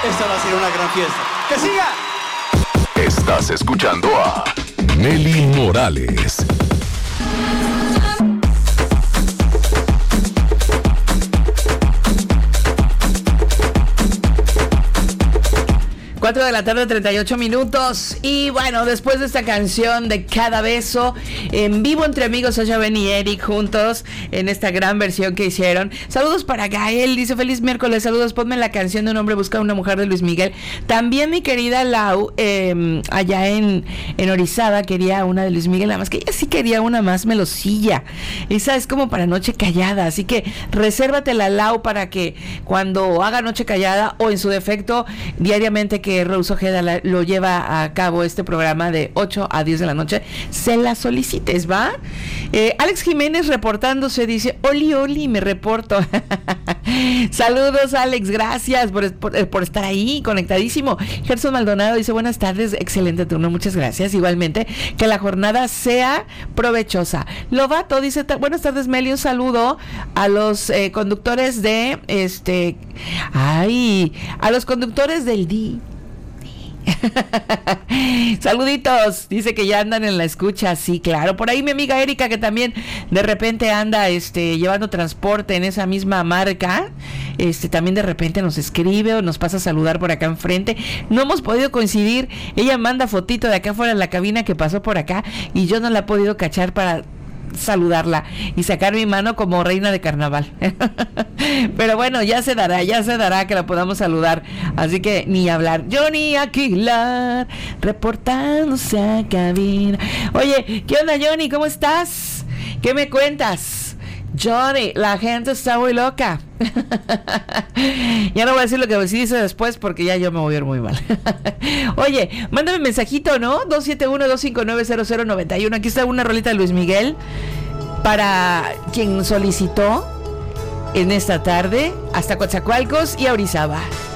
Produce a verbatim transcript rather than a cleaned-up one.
esta va a ser una gran fiesta. ¡Que siga! Estás escuchando a Nelly Morales. cuatro de la tarde, treinta y ocho minutos. Y bueno, después de esta canción de Cada Beso, en vivo entre amigos, Sasha, Ben y Eric juntos en esta gran versión que hicieron. Saludos para Gael, dice feliz miércoles, saludos, ponme la canción de Un hombre busca a una mujer de Luis Miguel. También mi querida Lau, eh, allá en, en Orizaba, quería una de Luis Miguel, nada más que ella sí quería una más melosilla. Esa es como para Noche Callada, así que resérvatela, Lau, para que cuando haga Noche Callada o en su defecto diariamente que Rose Ojeda la, lo lleva a cabo este programa de ocho a diez de la noche, se la solicites, ¿va? Eh, Alex Jiménez reportándose, dice, Oli, Oli, me reporto. Saludos, Alex, gracias por, por, por estar ahí, conectadísimo. Gerson Maldonado dice, buenas tardes, excelente turno, muchas gracias. Igualmente, que la jornada sea provechosa. Lobato dice, buenas tardes, Meli, un saludo a los eh, conductores de, este, ay, a los conductores del D I. Saluditos, dice que ya andan en la escucha, sí, claro. Por ahí mi amiga Erika, que también de repente anda este llevando transporte en esa misma marca, este también de repente nos escribe o nos pasa a saludar por acá enfrente. No hemos podido coincidir, ella manda fotito de acá afuera de la cabina que pasó por acá y yo no la he podido cachar para saludarla y sacar mi mano como reina de carnaval. Pero bueno, ya se dará, ya se dará que la podamos saludar, así que ni hablar. Johnny Aguilar reportándose a cabina. Oye, ¿qué onda, Johnny? ¿Cómo estás? ¿Qué me cuentas? Johnny, la gente está muy loca. Ya no voy a decir lo que dice después porque ya yo me voy a ir muy mal. Oye, mándame un mensajito, ¿no? dos siete uno, dos cinco nueve, cero cero nueve uno. Aquí está una rolita de Luis Miguel para quien solicitó en esta tarde hasta Coatzacoalcos y a Orizaba.